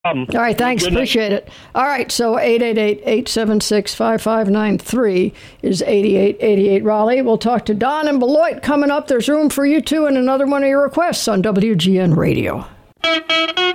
All right, thanks. Appreciate it. All right, so 888-876-5593 is 8888 Raleigh. We'll talk to Don and Beloit coming up. There's room for you, too, and another one of your requests on WGN Radio.